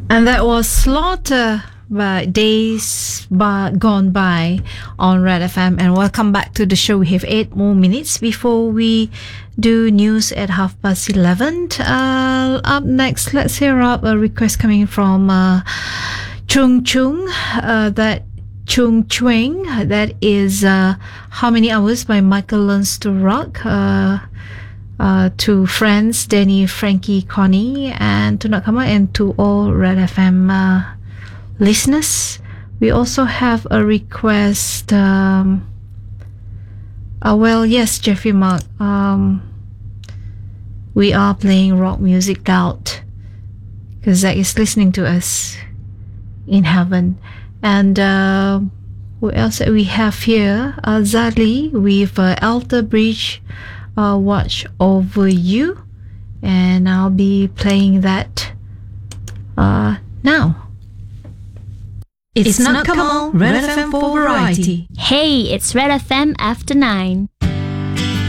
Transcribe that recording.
And that was Slaughter by Gone By on Red FM. And welcome back to the show. We have 8 more minutes before we do news at 11:30. Up next, let's hear up a request coming from Chung Chung. That Chung Chuang. That is How Many Hours by Michael Learns to Rock. To friends Danny, Frankie, Connie, and to Nakama, and to all Red FM listeners. We also have a request. Yes, Jeffrey Mark. We are playing rock music loud because Zach is listening to us in heaven. And what else that we have here? Zali with Alter Bridge. Watch Over You, and I'll be playing that now. It's not Kamal, Red FM for variety. Hey, it's Red FM after 9.